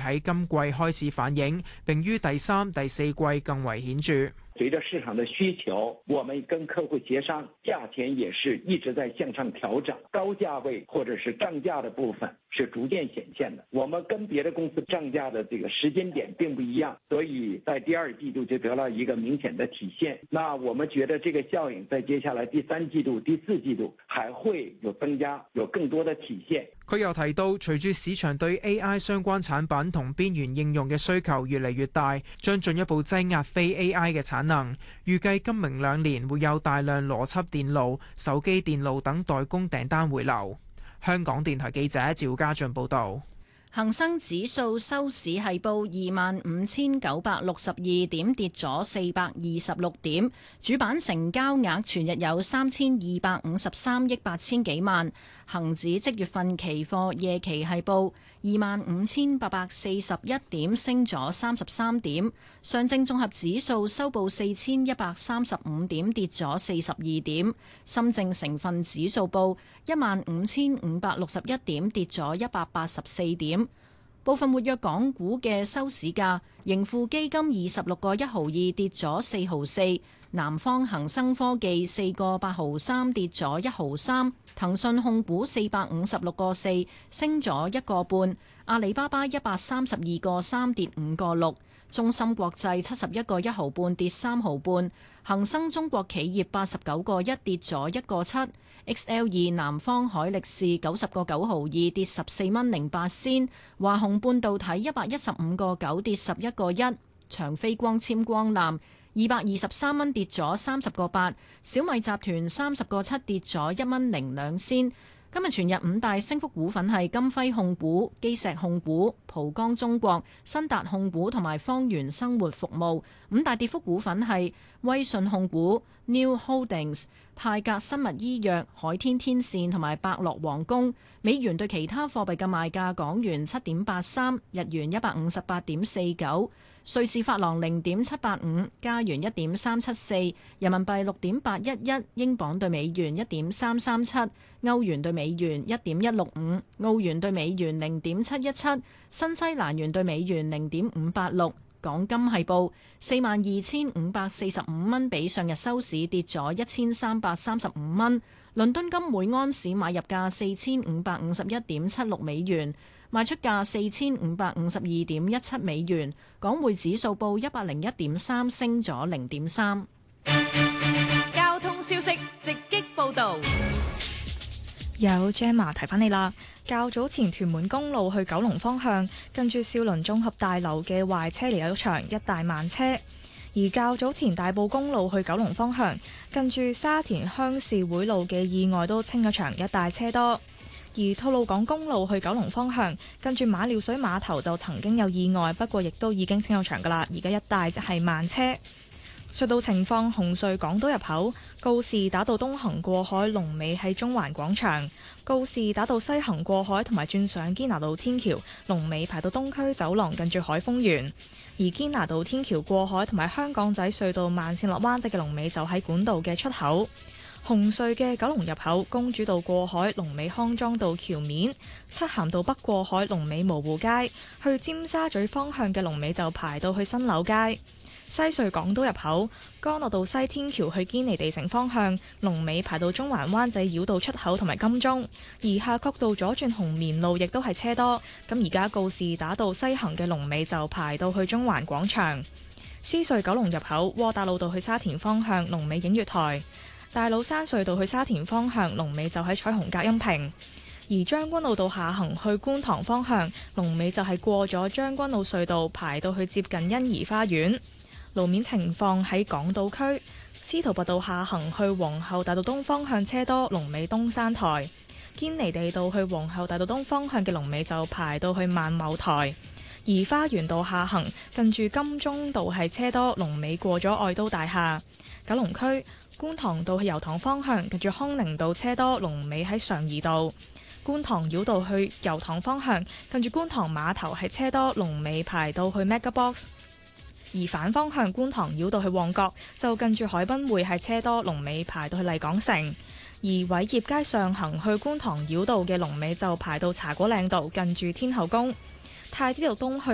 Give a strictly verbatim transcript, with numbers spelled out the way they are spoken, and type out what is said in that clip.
喺今季開始反映，並於第三、第四季更為顯著。 隨着市場的需求，我們跟客戶協商，價錢也是一直在向上調整，高價位或者是漲價的部分是逐漸顯現的。我們跟別的公司漲價的這個時間點並不一樣，所以在第二季度就得到一個明顯的體現。那我們覺得這個效應在接下來第三季度、第四季度還會有增加，有更多的體現。 佢又提到，隨住市場對 A I 相關產品同邊緣應用嘅需求越嚟越大，將進一步擠壓非 A I 嘅產能。預計今明兩年會有大量邏輯電路、手機電路等代工訂單回流。香港電台記者趙家俊報導。 恒生指數收市係報二萬五千九百六十二點，跌咗四百二十六點。主板成交額全日有三千二百五十三億八千幾萬。恒指即月份期貨夜期係報二萬五千八百四十一點，升咗三十三點。上證綜合指數收報四千一百三十五點，跌咗四十二點。深證成分指數報一萬五千五百六十一點，跌咗一百八十四點。部分活躍港股嘅收市價，盈富基金二十六個一毫二跌咗四毫四，南方恒生科技四個八毫三跌咗一毫三，騰訊控股四百五十六個四升咗一個半，阿里巴巴一百三十二個三跌五個六，中芯國際七十一個一毫半跌三毫半，恒生中國企業八十九個一跌咗一個七。X L 二南方海力士九十個九毫二跌十四蚊零八仙，華虹半導體一百一十五個九跌十一個一，長飛光纖光纜二百二十三蚊跌咗三十個八，小米集團三十個七跌咗一蚊零兩仙。今日全日五大升幅股份係金輝控股、基石控股、浦江中國、新達控股同埋方圓生活服務。五大跌幅股份係威信控股、New Holdings、派格生物醫藥、海天天線同埋百樂皇宮。美元對其他貨幣嘅賣價：港元七點八三，日元一百五十八點四九，瑞士法郎零點七八五，加元一點三七四，人民幣六點八一一，英鎊對美元一點三三七，歐元對美元一點一六五，澳元對美元零點七一七，新西蘭元對美元零點五八六。港金係報四萬二千五百四十五蚊，比上日收市跌咗一千三百三十五蚊。倫敦金每安士買入價四千五百五十一點七六美元，賣出價四千五百五十二點一七美元。港匯指數報一百零一點三，升咗零點三。 交通消息直擊報導。 有 Gemma 提翻你啦，較早前屯門公路去九龍方向，跟住兆麟綜合大樓嘅壞車離有場，一帶慢車；而較早前大埔公路去九龍方向，跟住沙田鄉事會路嘅意外都清咗場，一帶車多。而吐露港公路去九龍方向，跟住馬料水碼頭就曾經有意外，不過亦都已經清咗場噶啦，而家一帶就係慢車。隧道情況：紅隧港島入口告士打道東行過海，龍尾喺中環廣場；告士打道西行過海同埋轉上堅拿道天橋，龍尾排到東區走廊近住海峰園。而堅拿道天橋過海同埋香港仔隧道慢線落灣仔嘅龍尾就喺管道嘅出口。紅隧嘅九龍入口公主道過海，龍尾康莊道橋面；漆咸道北過海，龍尾蕪湖街；去尖沙咀方向嘅龍尾就排到去新柳街。西隧港島入口，干諾道西天橋去堅尼地城方向，龍尾排到中環灣仔繞道出口同埋金鐘；而夏慤道左轉紅棉路亦都係車多。咁而家告士打道西行嘅龍尾就排到去中環廣場。獅隧九龍入口，窩打老道去沙田方向，龍尾映月台；大老山隧道去沙田方向，龍尾就喺彩虹隔音屏。而將軍澳道下行去觀塘方向，龍尾就係過咗將軍澳隧道，排到去接近欣怡花園。路面情況喺港島區，司徒拔道下行去皇后大道東方向車多，龍尾東山台；堅尼地道去皇后大道東方向嘅龍尾就排到去萬茂台。而花園道下行近住金鐘道係車多，龍尾過咗愛都大廈。九龍區觀塘道去油塘方向近住康寧道車多，龍尾喺常怡道。觀塘繞道去油塘方向近住觀塘碼頭係車多，龍尾排到去 Megabox。而反方向觀塘繞道去旺角就近住海濱匯係車多，龍尾排到去麗港城。而偉業街上行去觀塘繞道嘅龍尾就排到茶果嶺道近住天后宮。太子道東去